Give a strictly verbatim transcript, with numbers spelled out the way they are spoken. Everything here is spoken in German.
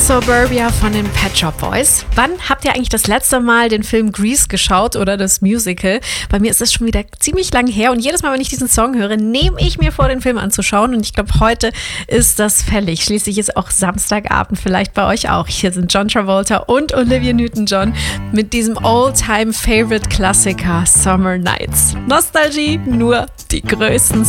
Suburbia von den Pet Shop Boys. Wann habt ihr eigentlich das letzte Mal den Film Grease geschaut oder das Musical? Bei mir ist es schon wieder ziemlich lang her und jedes Mal, wenn ich diesen Song höre, nehme ich mir vor, den Film anzuschauen und ich glaube, heute ist das fällig. Schließlich ist auch Samstagabend, vielleicht bei euch auch. Hier sind John Travolta und Olivia Newton-John mit diesem All-Time-Favorite-Klassiker Summer Nights. Nostalgie, nur die größten